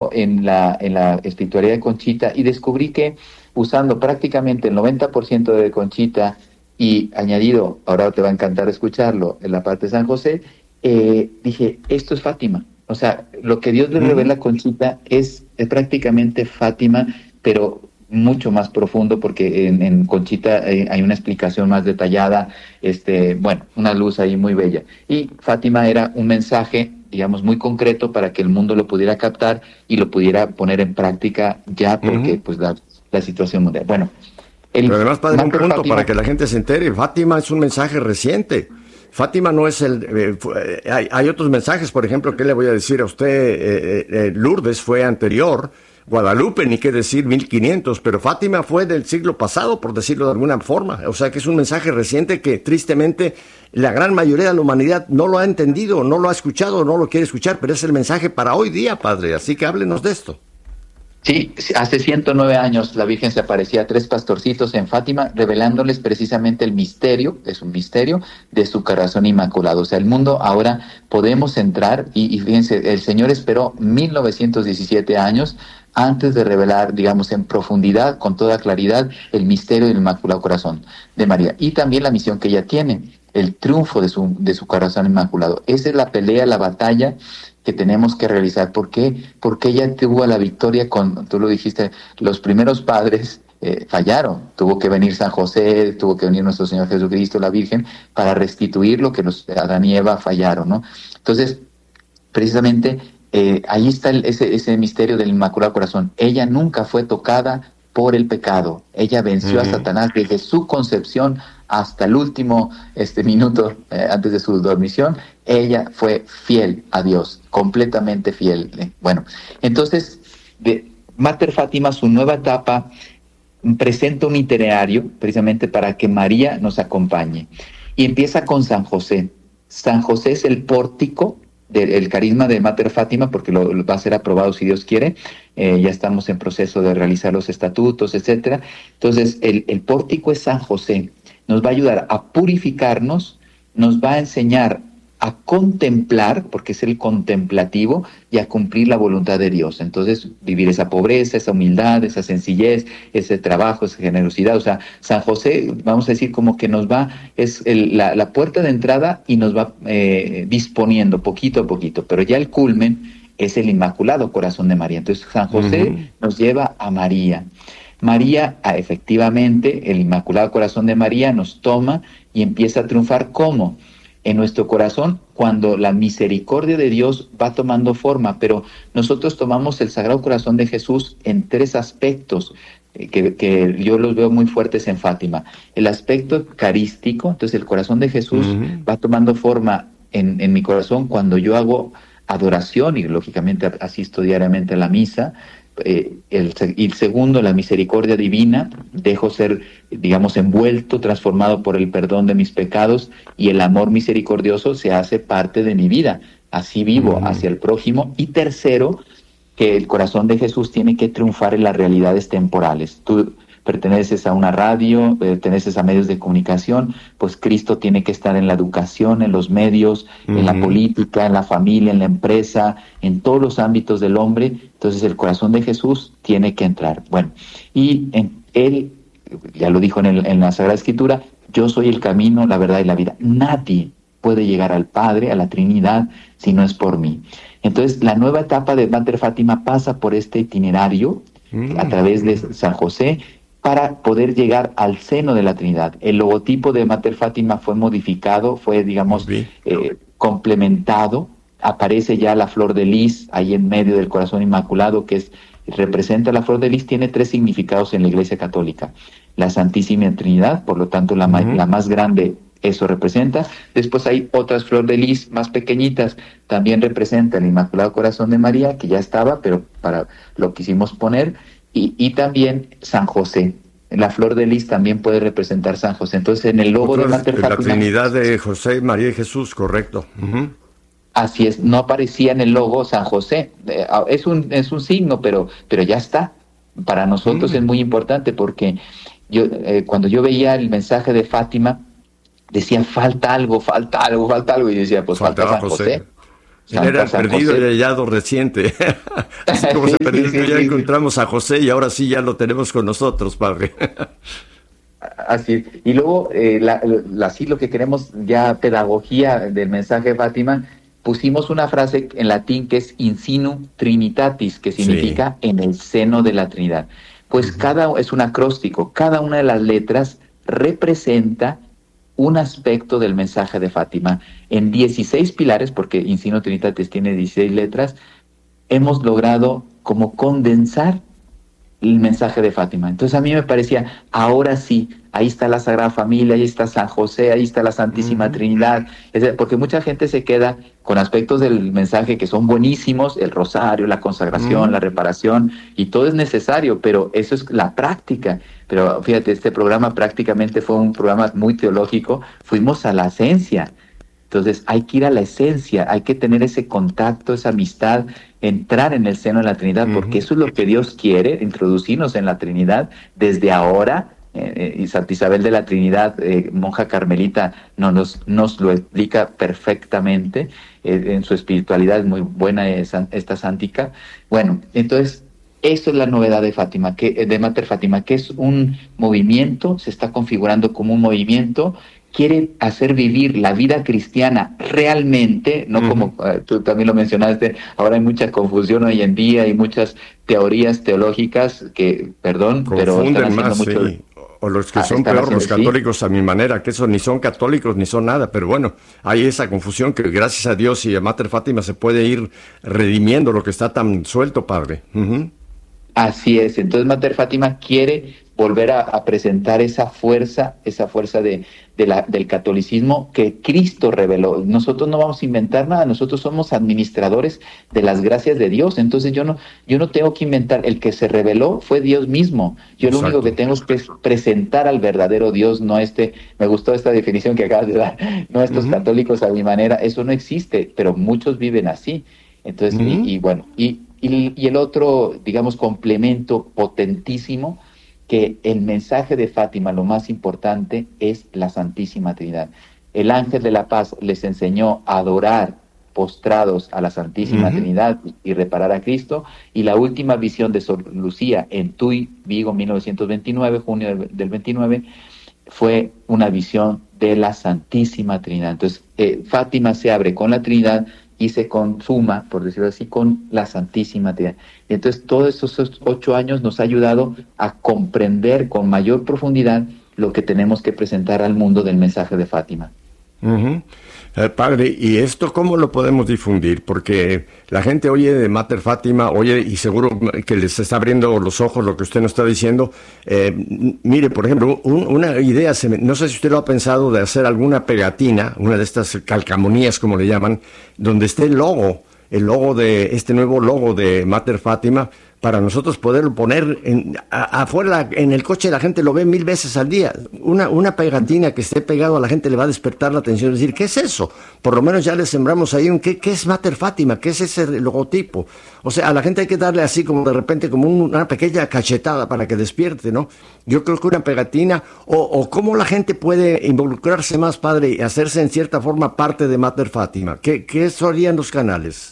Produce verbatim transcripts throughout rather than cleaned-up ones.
mucho en la, en la espiritualidad de Conchita y descubrí que usando prácticamente el noventa por ciento de Conchita y añadido, ahora te va a encantar escucharlo, en la parte de San José, eh, dije, esto es Fátima. O sea, lo que Dios le revela a Conchita es, es prácticamente Fátima, pero mucho más profundo, porque en, en Conchita eh, hay una explicación más detallada, este, bueno, una luz ahí muy bella. Y Fátima era un mensaje, digamos, muy concreto para que el mundo lo pudiera captar y lo pudiera poner en práctica ya, porque uh-huh. pues la, la situación mundial. Bueno, el pero además, padre, un punto Fátima, para que la gente se entere, Fátima es un mensaje reciente. Fátima no es el... Eh, hay, hay otros mensajes, por ejemplo, ¿qué le voy a decir a usted? Eh, eh, Lourdes fue anterior, Guadalupe, ni qué decir, mil quinientos, pero Fátima fue del siglo pasado, por decirlo de alguna forma. O sea que es un mensaje reciente que tristemente la gran mayoría de la humanidad no lo ha entendido, no lo ha escuchado, no lo quiere escuchar, pero es el mensaje para hoy día, padre. Así que háblenos de esto. Sí, hace ciento nueve años la Virgen se aparecía a tres pastorcitos en Fátima, revelándoles precisamente el misterio, es un misterio, de su corazón inmaculado. O sea, el mundo ahora podemos entrar, y, y fíjense, el Señor esperó mil novecientos diecisiete años antes de revelar, digamos, en profundidad, con toda claridad, el misterio del Inmaculado Corazón de María. Y también la misión que ella tiene, el triunfo de su, de su corazón inmaculado. Esa es la pelea, la batalla que tenemos que realizar. ¿Por qué? Porque ella tuvo la victoria con, tú lo dijiste, los primeros padres eh, fallaron. Tuvo que venir San José, tuvo que venir nuestro Señor Jesucristo, la Virgen, para restituir lo que los Adán y Eva fallaron, ¿no? Entonces, precisamente, eh, ahí está el, ese, ese misterio del Inmaculado Corazón. Ella nunca fue tocada por el pecado. Ella venció uh-huh. a Satanás desde su concepción hasta el último este minuto eh, antes de su dormición. Ella fue fiel a Dios, completamente fiel. Eh, bueno, entonces, de Mater Fátima, su nueva etapa, presenta un itinerario precisamente para que María nos acompañe. Y empieza con San José. San José es el pórtico del carisma de Mater Fátima, porque lo, lo va a ser aprobado si Dios quiere. Eh, ya estamos en proceso de realizar los estatutos, etcétera. Entonces, el, el pórtico es San José. Nos va a ayudar a purificarnos, nos va a enseñar a contemplar, porque es el contemplativo, y a cumplir la voluntad de Dios. Entonces, vivir esa pobreza, esa humildad, esa sencillez, ese trabajo, esa generosidad. O sea, San José, vamos a decir, como que nos va, es el, la, la puerta de entrada y nos va eh, disponiendo poquito a poquito. Pero ya el culmen es el Inmaculado Corazón de María. Entonces, San José uh-huh. nos lleva a María. María, efectivamente, el Inmaculado Corazón de María nos toma y empieza a triunfar. ¿Cómo? En nuestro corazón, cuando la misericordia de Dios va tomando forma, pero nosotros tomamos el Sagrado Corazón de Jesús en tres aspectos que, que yo los veo muy fuertes en Fátima. El aspecto eucarístico, entonces el corazón de Jesús uh-huh. va tomando forma en, en mi corazón cuando yo hago adoración y lógicamente asisto diariamente a la misa. Eh, el, el segundo, la misericordia divina, dejo ser, digamos, envuelto, transformado por el perdón de mis pecados, y el amor misericordioso se hace parte de mi vida, así vivo uh-huh. hacia el prójimo. Y tercero, que el corazón de Jesús tiene que triunfar en las realidades temporales. Tú perteneces a una radio, perteneces a medios de comunicación, pues Cristo tiene que estar en la educación, en los medios, uh-huh. en la política, en la familia, en la empresa, en todos los ámbitos del hombre. Entonces el corazón de Jesús tiene que entrar. Bueno, y en él, ya lo dijo en, el, en la Sagrada Escritura, yo soy el camino, la verdad y la vida. Nadie puede llegar al Padre, a la Trinidad, si no es por mí. Entonces la nueva etapa de Mater Fátima pasa por este itinerario uh-huh. a través de San José, para poder llegar al seno de la Trinidad. El logotipo de Mater Fátima fue modificado, fue, digamos, eh, complementado. Aparece ya la flor de lis ahí en medio del corazón inmaculado, que es representa la flor de lis, tiene tres significados en la Iglesia Católica. La Santísima Trinidad, por lo tanto, la, uh-huh. la más grande, eso representa. Después hay otras flor de lis más pequeñitas, también representa el Inmaculado Corazón de María, que ya estaba, pero para lo quisimos poner. Y, y también San José. La flor de lis también puede representar San José. Entonces, en el logo Otro de Mater Fátima... La Trinidad de José, María y Jesús, correcto. Uh-huh. Así es, no aparecía en el logo San José. Eh, es un es un signo, pero pero ya está. Para nosotros uh-huh. es muy importante, porque yo eh, cuando yo veía el mensaje de Fátima, decían falta algo, falta algo, falta algo. Y yo decía, pues falta, falta San José. José. Él era el perdido y hallado reciente. Así como sí, se perdió, sí, sí, ya sí, encontramos sí. a José y ahora sí ya lo tenemos con nosotros, padre. Así, y luego, eh, la, la, así lo que queremos ya, pedagogía del mensaje de Fátima, pusimos una frase en latín que es in sinu trinitatis, que significa sí. en el seno de la Trinidad. Pues uh-huh. cada, es un acróstico, cada una de las letras representa un aspecto del mensaje de Fátima. En dieciséis pilares, porque in sinu trinitatis tiene dieciséis letras, hemos logrado como condensar el mensaje de Fátima. Entonces a mí me parecía, ahora sí, ahí está la Sagrada Familia, ahí está San José, ahí está la Santísima uh-huh. Trinidad, es decir, porque mucha gente se queda con aspectos del mensaje que son buenísimos, el rosario, la consagración, uh-huh. la reparación, y todo es necesario, pero eso es la práctica. Pero fíjate, este programa prácticamente fue un programa muy teológico, fuimos a la esencia. Entonces hay que ir a la esencia, hay que tener ese contacto, esa amistad, entrar en el seno de la Trinidad, uh-huh. porque eso es lo que Dios quiere, introducirnos en la Trinidad desde ahora. Eh, y Santa Isabel de la Trinidad, eh, monja carmelita, no, nos, nos lo explica perfectamente, eh, en su espiritualidad es muy buena esa, esta sántica. Bueno, entonces eso es la novedad de Fátima, que, de Mater Fátima, que es un movimiento, se está configurando como un movimiento, quiere hacer vivir la vida cristiana realmente, no uh-huh. como uh, tú también lo mencionaste, ahora hay mucha confusión hoy en día y muchas teorías teológicas que, perdón, confunden pero están haciendo más, mucho... Sí. O los que ah, son peor, los católicos sí. a mi manera, que eso ni son católicos ni son nada, pero bueno, hay esa confusión que gracias a Dios y a Mater Fátima se puede ir redimiendo lo que está tan suelto, padre. Uh-huh. Así es, entonces Mater Fátima quiere volver a, a presentar esa fuerza, esa fuerza de, de la, del catolicismo que Cristo reveló. Nosotros no vamos a inventar nada, nosotros somos administradores de las gracias de Dios, entonces yo no, yo no tengo que inventar, el que se reveló fue Dios mismo. Yo Exacto. Lo único que tengo es que presentar al verdadero Dios, no este, me gustó esta definición que acabas de dar, no estos uh-huh. católicos a mi manera, eso no existe, pero muchos viven así. Entonces, uh-huh. y, y bueno, y, y, y el otro, digamos, complemento potentísimo, que el mensaje de Fátima, lo más importante, es la Santísima Trinidad. El ángel de la paz les enseñó a adorar postrados a la Santísima uh-huh. Trinidad y reparar a Cristo, y la última visión de Sor Lucía en Tuy, Vigo, mil novecientos veintinueve, junio del, del veintinueve, fue una visión de la Santísima Trinidad. Entonces, eh, Fátima se abre con la Trinidad y se consuma, por decirlo así, con la Santísima Trinidad. Entonces, todos esos ocho años nos ha ayudado a comprender con mayor profundidad lo que tenemos que presentar al mundo del mensaje de Fátima. Uh-huh. Eh, padre, ¿y esto cómo lo podemos difundir? Porque la gente oye de Mater Fátima, oye, y seguro que les está abriendo los ojos lo que usted nos está diciendo. Eh, mire, por ejemplo, un, una idea, se me, no sé si usted lo ha pensado, de hacer alguna pegatina, una de estas calcamonías, como le llaman, donde esté el logo, el logo de, este nuevo logo de Mater Fátima, para nosotros poderlo poner en, a, afuera en el coche. La gente lo ve mil veces al día. Una, una pegatina que esté pegado a la gente le va a despertar la atención, decir, ¿qué es eso? Por lo menos ya le sembramos ahí un, ¿qué, qué es Mater Fátima? ¿Qué es ese logotipo? O sea, a la gente hay que darle así como de repente como un, una pequeña cachetada para que despierte, ¿no? Yo creo que una pegatina, o, o cómo la gente puede involucrarse más, padre, y hacerse en cierta forma parte de Mater Fátima. ¿Qué, qué serían los canales?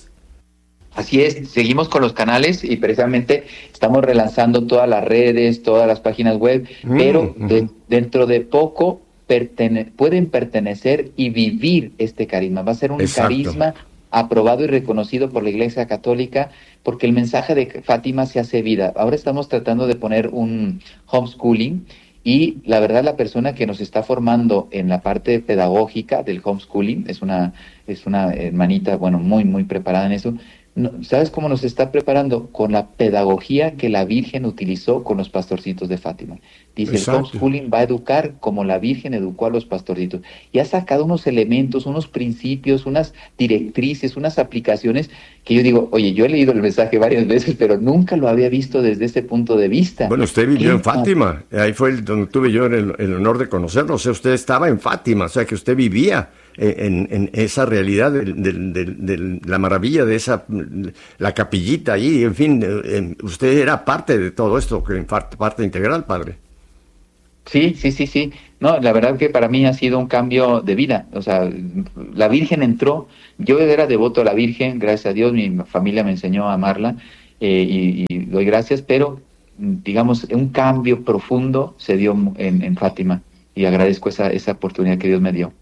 Así es, seguimos con los canales y precisamente estamos relanzando todas las redes, todas las páginas web, mm, pero de, uh-huh. dentro de poco pertene- pueden pertenecer y vivir este carisma. Va a ser un Exacto. carisma aprobado y reconocido por la Iglesia Católica, porque el mensaje de Fátima se hace vida. Ahora estamos tratando de poner un homeschooling, y la verdad la persona que nos está formando en la parte pedagógica del homeschooling es una, es una hermanita, bueno, muy, muy preparada en eso. No, ¿sabes cómo nos está preparando? Con la pedagogía que la Virgen utilizó con los pastorcitos de Fátima. Dice, Exacto. el homeschooling va a educar como la Virgen educó a los pastorcitos. Y ha sacado unos elementos, unos principios, unas directrices, unas aplicaciones que yo digo, oye, yo he leído el mensaje varias veces, pero nunca lo había visto desde ese punto de vista. Bueno, usted vivió en Fátima. Ahí fue el, donde tuve yo el, el honor de conocerlo. O sea, usted estaba en Fátima, o sea, que usted vivía En, en esa realidad de, de, de, de la maravilla de esa, la capillita ahí, en fin, eh, usted era parte de todo esto, parte integral, padre. Sí, sí, sí, sí. No, la verdad que para mí ha sido un cambio de vida. O sea, la Virgen entró, yo era devoto a la Virgen, gracias a Dios, mi familia me enseñó a amarla eh, y, y doy gracias, pero digamos, un cambio profundo se dio en, en Fátima y agradezco esa, esa oportunidad que Dios me dio.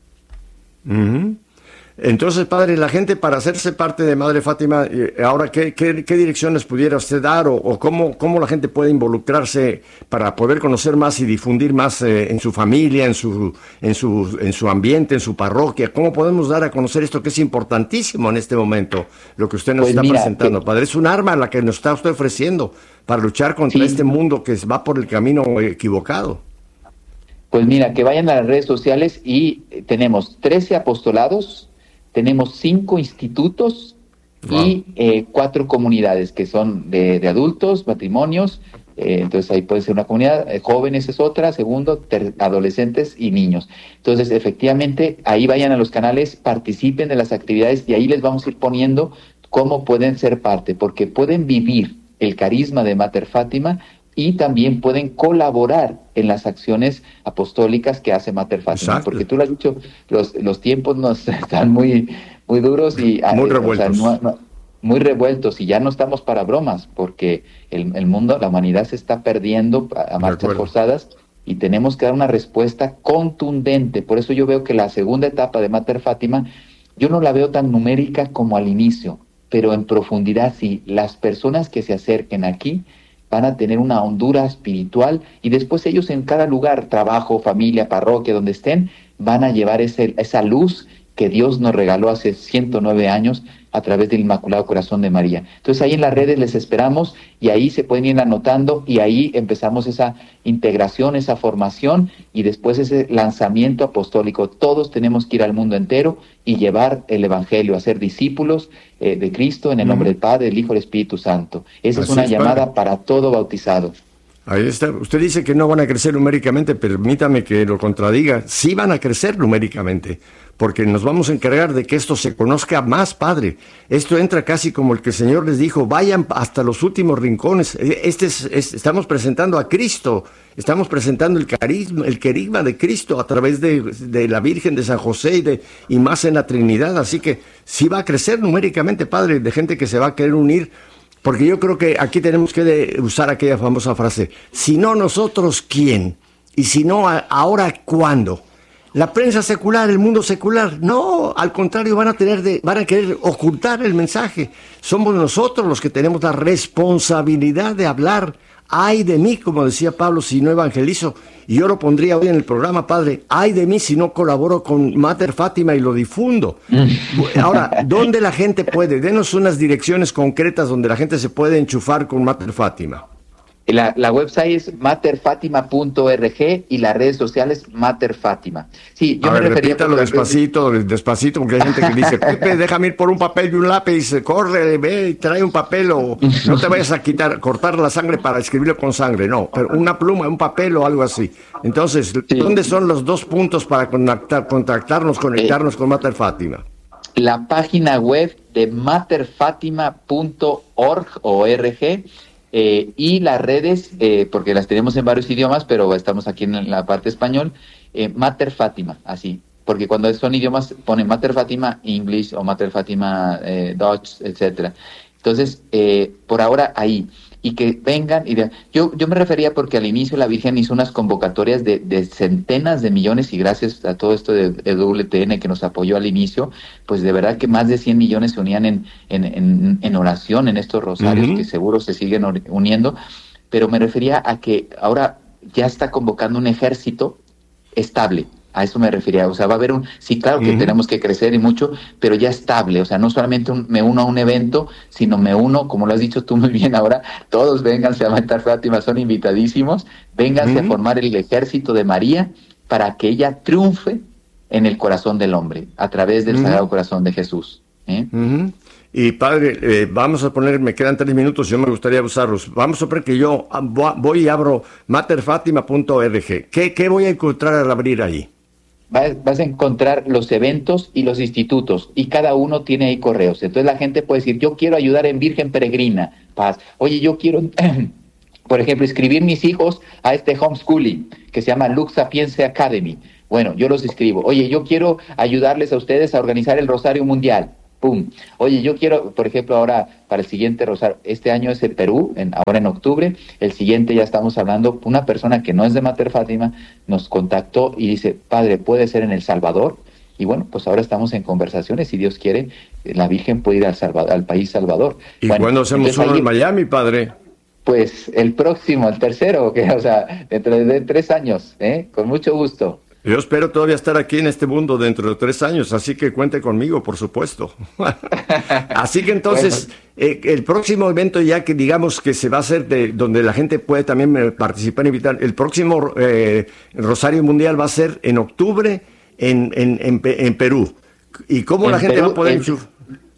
Uh-huh. Entonces, padre, la gente para hacerse parte de Madre Fátima, ahora, ¿qué, qué, qué direcciones pudiera usted dar o, o cómo, cómo la gente puede involucrarse para poder conocer más y difundir más eh, en su familia, en su, en, su, en su ambiente, en su parroquia? ¿Cómo podemos dar a conocer esto que es importantísimo en este momento, lo que usted nos pues está mira, presentando, que... padre? Es un arma la que nos está usted ofreciendo para luchar contra sí. este mundo que va por el camino equivocado. Pues mira, que vayan a las redes sociales y tenemos trece apostolados, tenemos cinco institutos wow. y eh, cuatro comunidades que son de, de adultos, matrimonios, eh, entonces ahí puede ser una comunidad, eh, jóvenes es otra, segundo, ter, adolescentes y niños. Entonces, efectivamente, ahí vayan a los canales, participen de las actividades y ahí les vamos a ir poniendo cómo pueden ser parte, porque pueden vivir el carisma de Mater Fátima y también pueden colaborar en las acciones apostólicas que hace Mater Fátima. Exacto. Porque tú lo has dicho, los, los tiempos nos están muy, muy duros y muy revueltos. O sea, no, no, muy revueltos y ya no estamos para bromas, porque el, el mundo, la humanidad se está perdiendo a, a marchas forzadas y tenemos que dar una respuesta contundente. Por eso yo veo que la segunda etapa de Mater Fátima, yo no la veo tan numérica como al inicio, pero en profundidad sí. Las personas que se acerquen aquí van a tener una hondura espiritual y después ellos en cada lugar, trabajo, familia, parroquia, donde estén, van a llevar ese, esa luz que Dios nos regaló hace ciento nueve años a través del Inmaculado Corazón de María. Entonces ahí en las redes les esperamos y ahí se pueden ir anotando y ahí empezamos esa integración, esa formación y después ese lanzamiento apostólico. Todos tenemos que ir al mundo entero y llevar el Evangelio, hacer discípulos eh, de Cristo en el nombre del Padre, del Hijo y del Espíritu Santo. Esa Así es una es, llamada padre. Para todo bautizado. Ahí está. Usted dice que no van a crecer numéricamente, permítame que lo contradiga. Sí van a crecer numéricamente, porque nos vamos a encargar de que esto se conozca más, padre. Esto entra casi como el que el Señor les dijo, vayan hasta los últimos rincones. Este es, es, estamos presentando a Cristo, estamos presentando el carisma, el querigma de Cristo a través de, de la Virgen de San José y, de, y más en la Trinidad. Así que sí va a crecer numéricamente, padre, de gente que se va a querer unir. Porque yo creo que aquí tenemos que usar aquella famosa frase, si no nosotros, ¿quién? Y si no, ¿ahora cuándo? La prensa secular, el mundo secular, no, al contrario, van a tener de, van a querer ocultar el mensaje. Somos nosotros los que tenemos la responsabilidad de hablar. Ay de mí, como decía Pablo, si no evangelizo. Y yo lo pondría hoy en el programa, padre, ay de mí si no colaboro con Mater Fátima y lo difundo. Ahora, ¿dónde la gente puede? Denos unas direcciones concretas donde la gente se puede enchufar con Mater Fátima. La, la website es mater fátima punto org y las redes sociales Mater Fátima. Sí, yo a me ver, refería repítalo despacito, veces... despacito, porque hay gente que dice, Pepe, déjame ir por un papel y un lápiz, corre, ve y trae un papel o no te vayas a quitar, cortar la sangre para escribirlo con sangre, no, pero una pluma, un papel o algo así. Entonces, sí. ¿Dónde son los dos puntos para contactar, contactarnos, conectarnos eh, con Mater Fátima? La página web de mater fátima punto org o org. Eh, y las redes, eh, porque las tenemos en varios idiomas, pero estamos aquí en la parte español, eh, Mater Fátima, así, porque cuando son idiomas ponen Mater Fátima English o Mater Fátima eh, Dutch, etcétera. Entonces, eh, por ahora ahí, y que vengan, y de, yo, yo me refería porque al inicio la Virgen hizo unas convocatorias de, de centenas de millones, y gracias a todo esto de, de W T N que nos apoyó al inicio, pues de verdad que más de cien millones se unían en, en, en, en oración en estos rosarios, uh-huh. que seguro se siguen uniendo, pero me refería a que ahora ya está convocando un ejército estable. A eso me refería, o sea, va a haber un, sí, claro que uh-huh. tenemos que crecer y mucho, pero ya estable, o sea, no solamente un, me uno a un evento, sino me uno, como lo has dicho tú muy bien ahora, todos vénganse a Mater Fátima, son invitadísimos, vénganse uh-huh. a formar el ejército de María para que ella triunfe en el corazón del hombre, a través del uh-huh. Sagrado Corazón de Jesús. ¿eh? Uh-huh. Y padre, eh, vamos a poner, me quedan tres minutos, yo me gustaría usarlos. Vamos a poner que yo voy y abro mater fátima punto org. ¿Qué, ¿Qué voy a encontrar al abrir ahí? Vas a encontrar los eventos y los institutos, y cada uno tiene ahí correos. Entonces la gente puede decir, yo quiero ayudar en Virgen Peregrina, Paz. Oye, yo quiero por ejemplo, inscribir mis hijos a este homeschooling que se llama Lux Sapienza Academy. Bueno, yo los inscribo. Oye, yo quiero ayudarles a ustedes a organizar el Rosario Mundial. ¡Pum! Oye, yo quiero, por ejemplo, ahora para el siguiente Rosario, este año es el Perú, en, ahora en octubre, el siguiente ya estamos hablando, una persona que no es de Mater Fátima nos contactó y dice, padre, ¿puede ser en El Salvador? Y bueno, pues ahora estamos en conversaciones, si Dios quiere, la Virgen puede ir al, Salvador, al país Salvador. ¿Y bueno, cuándo hacemos uno ahí, en Miami, padre? Pues el próximo, el tercero, que, o sea, dentro de tres años, ¿eh? Con mucho gusto. Yo espero todavía estar aquí en este mundo dentro de tres años, así que cuente conmigo, por supuesto. Así que entonces, bueno. eh, el próximo evento ya que digamos que se va a hacer, de, donde la gente puede también participar, invitar, el próximo eh, Rosario Mundial va a ser en octubre en, en, en, en Perú. ¿Y cómo en la gente Perú, va a poder enchufar?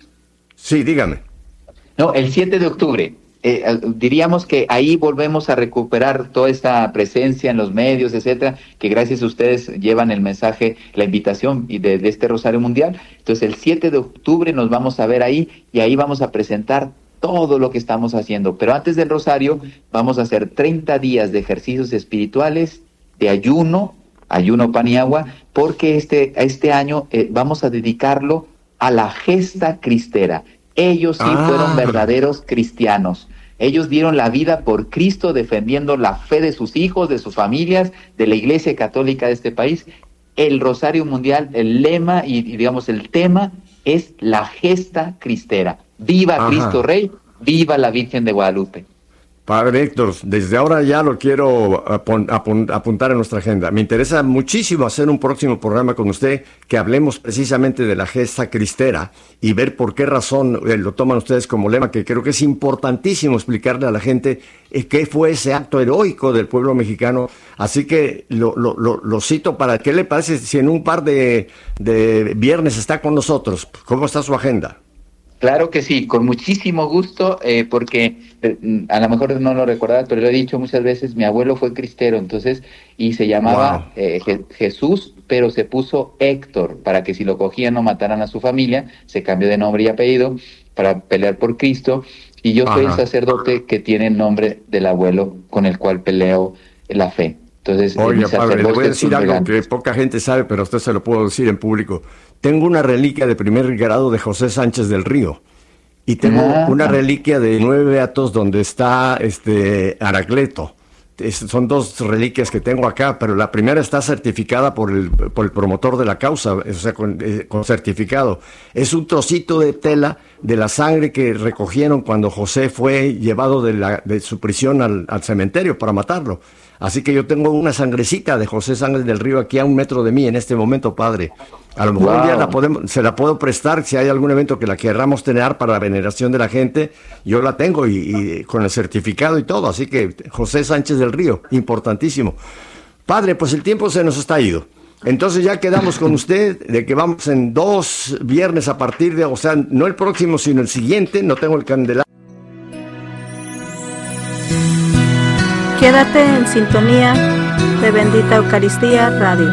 Sí, dígame. No, el siete de octubre. Eh, diríamos que ahí volvemos a recuperar toda esta presencia en los medios, etcétera, que gracias a ustedes llevan el mensaje, la invitación de, de este Rosario Mundial. Entonces el siete de octubre nos vamos a ver ahí y ahí vamos a presentar todo lo que estamos haciendo. Pero antes del Rosario vamos a hacer treinta días de ejercicios espirituales, de ayuno, ayuno pan y agua, porque este, este año eh, vamos a dedicarlo a la gesta cristera. Ellos sí ah. fueron verdaderos cristianos. Ellos dieron la vida por Cristo defendiendo la fe de sus hijos, de sus familias, de la Iglesia Católica de este país. El Rosario Mundial, el lema y, y digamos el tema es la gesta cristera. ¡Viva Ajá. Cristo Rey! ¡Viva la Virgen de Guadalupe! Padre Héctor, desde ahora ya lo quiero apun- apun- apuntar en nuestra agenda. Me interesa muchísimo hacer un próximo programa con usted que hablemos precisamente de la gesta cristera y ver por qué razón eh, lo toman ustedes como lema, que creo que es importantísimo explicarle a la gente eh, qué fue ese acto heroico del pueblo mexicano. Así que lo, lo, lo, lo cito para, ¿qué le parece si en un par de, de viernes está con nosotros? ¿Cómo está su agenda? Claro que sí, con muchísimo gusto, eh, porque eh, a lo mejor no lo recordaba, pero lo he dicho muchas veces, mi abuelo fue cristero, entonces, y se llamaba wow. eh, Je- Jesús, pero se puso Héctor, para que si lo cogían no mataran a su familia, se cambió de nombre y apellido para pelear por Cristo, y yo soy Ajá. el sacerdote que tiene el nombre del abuelo con el cual peleo la fe. Entonces, oye, padre, le voy a decir algo que poca gente sabe, pero a usted se lo puedo decir en público. Tengo una reliquia de primer grado de José Sánchez del Río y tengo ah, una reliquia de nueve beatos donde está este Anacleto. Es, son dos reliquias que tengo acá, pero la primera está certificada por el, por el promotor de la causa, o sea, con, eh, con certificado. Es un trocito de tela de la sangre que recogieron cuando José fue llevado de, la, de su prisión al, al cementerio para matarlo. Así que yo tengo una sangrecita de José Sánchez del Río aquí a un metro de mí en este momento, padre. A lo mejor wow. un día la podemos, se la puedo prestar si hay algún evento que la querramos tener para la veneración de la gente. Yo la tengo y, y con el certificado y todo. Así que José Sánchez del Río, importantísimo. Padre, pues el tiempo se nos está ido. Entonces ya quedamos con usted de que vamos en dos viernes a partir de, o sea, no el próximo, sino el siguiente. No tengo el candelabro. Quédate en sintonía de Bendita Eucaristía Radio.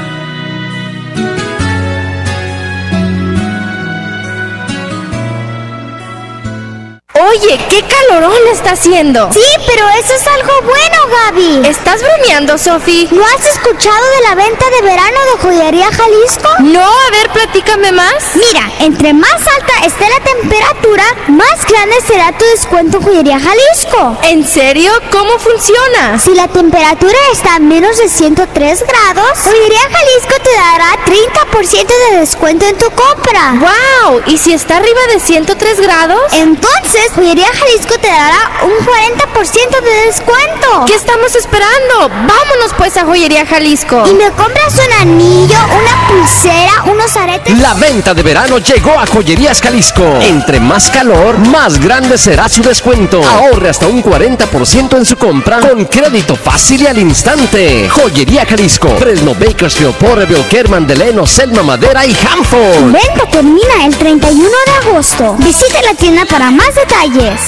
Oye, ¿qué calorón está haciendo? Sí, pero eso es algo bueno, Gaby. ¿Estás bromeando, Sofi? ¿No has escuchado de la venta de verano de Joyería Jalisco? No, a ver, platícame más. Mira, entre más alta esté la temperatura, más grande será tu descuento en Joyería Jalisco. ¿En serio? ¿Cómo funciona? Si la temperatura está a menos de ciento tres grados, Joyería Jalisco te dará treinta por ciento de descuento en tu compra. ¡Wow! ¿Y si está arriba de ciento tres grados? Entonces, Joyería Jalisco te dará un cuarenta por ciento de descuento. ¿Qué estamos esperando? Vámonos pues a Joyería Jalisco. Y me compras un anillo, una pulsera, unos aretes. La venta de verano llegó a Joyerías Jalisco. Entre más calor, más grande será su descuento. Ahorre hasta un cuarenta por ciento en su compra con crédito fácil y al instante. Joyería Jalisco, Fresno, Bakersfield, Porterville, Kerman, Deleno, Selma, Madera y Hanford. Venta termina el treinta y uno de agosto. Visite la tienda para más detalles.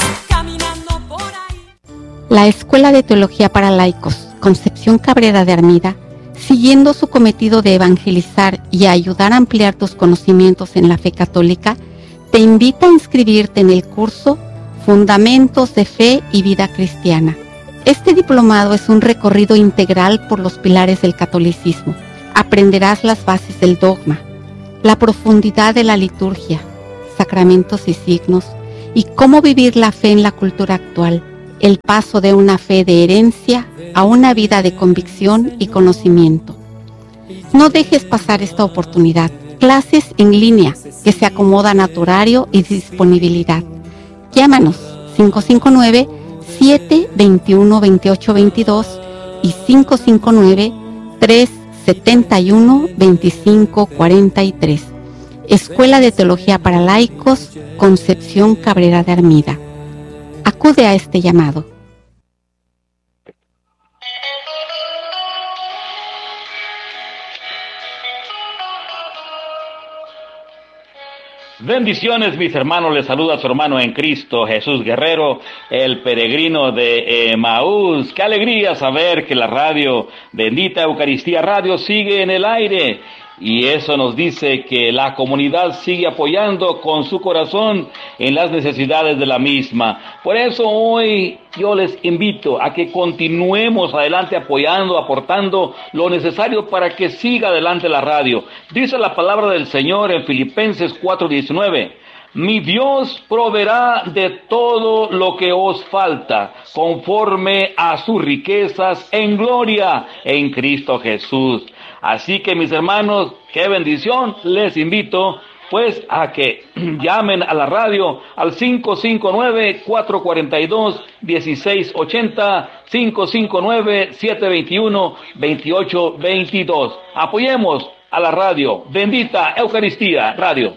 La Escuela de Teología para Laicos, Concepción Cabrera de Armida, siguiendo su cometido de evangelizar y ayudar a ampliar tus conocimientos en la fe católica, te invita a inscribirte en el curso Fundamentos de Fe y Vida Cristiana, Este diplomado es un recorrido integral por los pilares del catolicismo. Aprenderás las bases del dogma, la profundidad de la liturgia, sacramentos y signos, y cómo vivir la fe en la cultura actual, el paso de una fe de herencia a una vida de convicción y conocimiento. No dejes pasar esta oportunidad. Clases en línea que se acomodan a tu horario y disponibilidad. Llámanos cinco cinco nueve, siete dos uno, dos ocho dos dos y cinco cinco nueve, tres siete uno, dos cinco cuatro tres. Escuela de Teología para Laicos, Concepción Cabrera de Armida. Acude a este llamado. Bendiciones, mis hermanos, les saluda su hermano en Cristo, Jesús Guerrero, el peregrino de Emaús. Qué alegría saber que la radio, Bendita Eucaristía Radio, sigue en el aire. Y eso nos dice que la comunidad sigue apoyando con su corazón en las necesidades de la misma. Por eso hoy yo les invito a que continuemos adelante apoyando, aportando lo necesario para que siga adelante la radio. Dice la palabra del Señor en Filipenses cuatro diecinueve. Mi Dios proveerá de todo lo que os falta, conforme a sus riquezas en gloria en Cristo Jesús. Así que, mis hermanos, qué bendición, les invito pues a que llamen a la radio al cinco cinco nueve, cuatro cuatro dos, uno seis ocho cero, cinco cinco nueve, siete dos uno, dos ocho dos dos. Apoyemos a la radio, Bendita Eucaristía Radio.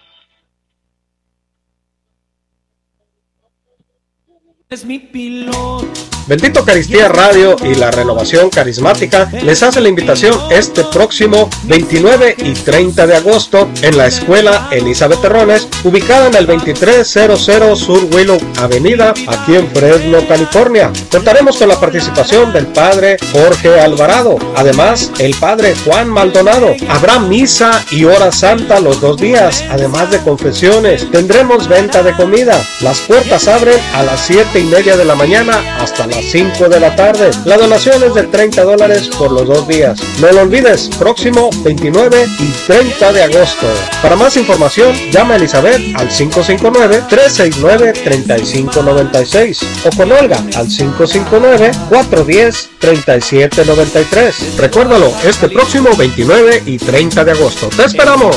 Es mi piloto. Bendita Eucaristía Radio y la Renovación Carismática les hace la invitación este próximo veintinueve y treinta de agosto en la Escuela Elizabeth Terrones, ubicada en el veintitrés cero cero Sur Willow Avenida, aquí en Fresno, California. Contaremos con la participación del Padre Jorge Alvarado, además el Padre Juan Maldonado. Habrá misa y hora santa los dos días, además de confesiones. Tendremos venta de comida. Las puertas abren a las siete y media de la mañana hasta las cinco de la tarde. La donación es de treinta dólares por los dos días. No lo olvides, próximo veintinueve y treinta de agosto. Para más información, llama a Elizabeth al cinco cinco nueve, tres seis nueve, tres cinco nueve seis o con Olga al cinco cinco nueve, cuatro uno cero, tres siete nueve tres. Recuérdalo, este próximo veintinueve y treinta de agosto. ¡Te esperamos!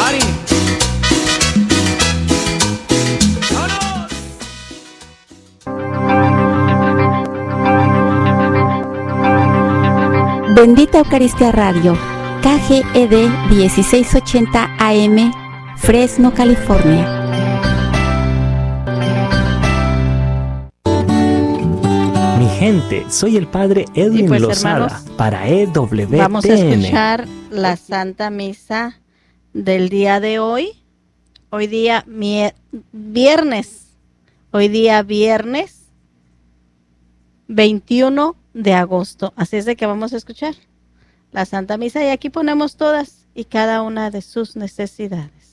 Bendita Eucaristía Radio, K G E D dieciséis ochenta A M, Fresno, California. Mi gente, soy el padre Edwin pues, Lozada, hermanos, para E W T N. Vamos a escuchar la Santa Misa del día de hoy. Hoy día mier- viernes, hoy día viernes veintiuno de agosto. Así es de que vamos a escuchar la Santa Misa y aquí ponemos todas y cada una de sus necesidades.